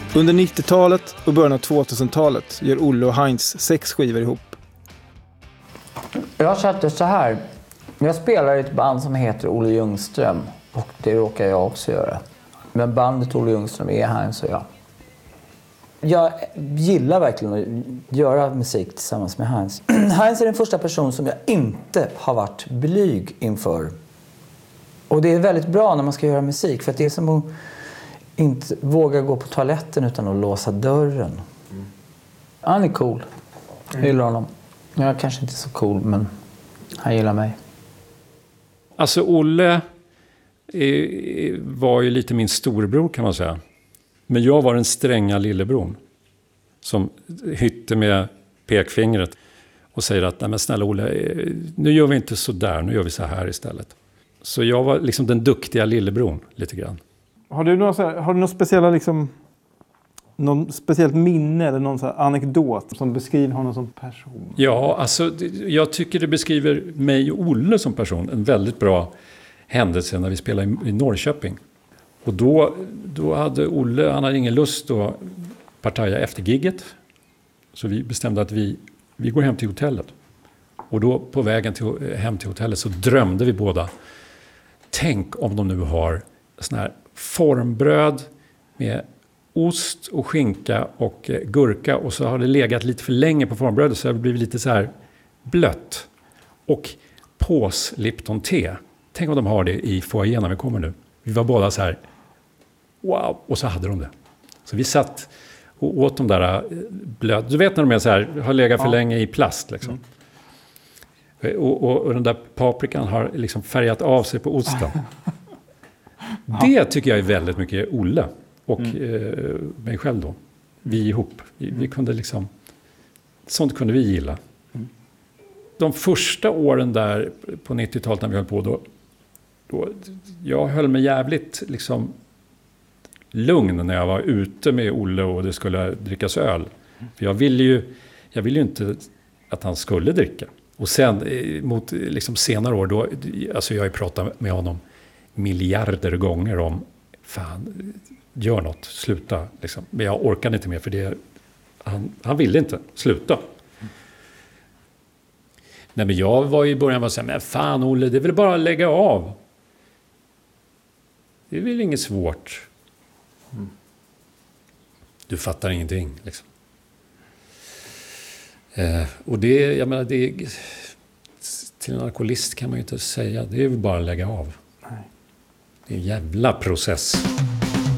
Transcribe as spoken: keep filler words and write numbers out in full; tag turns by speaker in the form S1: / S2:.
S1: Under nittiotalet och början av tvåtusentalet gör Olle och Heinz sex skivor ihop.
S2: Jag satte så här. Jag spelar i ett band som heter Olle Ljungström. Och det råkar jag också göra. Men bandet Olle Ljungström är Heinz och jag. Jag gillar verkligen att göra musik tillsammans med Heinz. Heinz är den första person som jag inte har varit blyg inför. Och det är väldigt bra när man ska göra musik. För att det är som att inte våga gå på toaletten utan att låsa dörren. Mm. Han är cool. Jag gillar honom. Jag är kanske inte så cool, men han gillar mig.
S3: Alltså Olle är, var ju lite min storebror kan man säga. Men jag var den stränga lillebror som hytte med pekfingret och säger att nej men snälla Olle, nu gör vi inte så där, nu gör vi så här istället. Så jag var liksom den duktiga lillebror lite grann.
S1: Har du några, har du något speciella liksom, någon speciellt minne eller någon så här anekdot som beskriver honom som person?
S3: Ja, alltså jag tycker det beskriver mig och Olle som person en väldigt bra händelse när vi spelade i Norrköping. Och då, då hade Olle, han hade ingen lust att partaja efter gigget. Så vi bestämde att vi, vi går hem till hotellet. Och då på vägen till, hem till hotellet så drömde vi båda. Tänk om de nu har sån här formbröd med ost och skinka och gurka. Och så har det legat lite för länge på formbrödet så det har blivit lite så här blött. Och pås Lipton te. Tänk om de har det i foajén när vi kommer nu. Vi var båda så här, wow, och så hade de det. Så vi satt och åt de där blöd. Du vet när de är så här, har legat för ja. länge i plast liksom. Mm. Och, och, och den där paprikan har liksom färgat av sig på osten. Ja. Det tycker jag är väldigt mycket Olle och mm. eh, mig själv då. Vi ihop. Vi, vi kunde liksom, sånt kunde vi gilla. Mm. De första åren där på nittiotalet när vi höll på då, då jag höll mig jävligt liksom lugn när jag var ute med Olle och det skulle drickas öl. För jag ville ju, jag ville ju inte att han skulle dricka. Och sen mot liksom senare år då, alltså jag har ju pratat med honom miljarder gånger om fan, gör något, sluta liksom. Men jag orkade inte mer för det, han, han ville inte sluta. Mm. Nej men jag var ju i början var så här, men fan Olle, det är väl bara att lägga av. Det är väl inget svårt. Mm. Du fattar ingenting liksom. Eh, och det, jag menar, det till en alkoholist kan man ju inte säga, det är väl bara att lägga av. Nej. Det är en jävla process.